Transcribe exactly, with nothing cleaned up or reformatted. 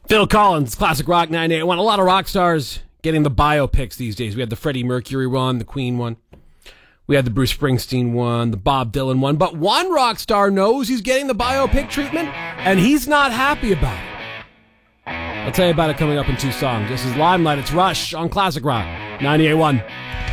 Phil Collins, Classic Rock ninety-eight point one. A lot of rock stars getting the biopics these days. We had the Freddie Mercury one, the Queen one. We had the Bruce Springsteen one, the Bob Dylan one. But one rock star knows he's getting the biopic treatment, and he's not happy about it. I'll tell you about it coming up in two songs. This is Limelight. It's Rush on Classic Rock ninety-eight point one.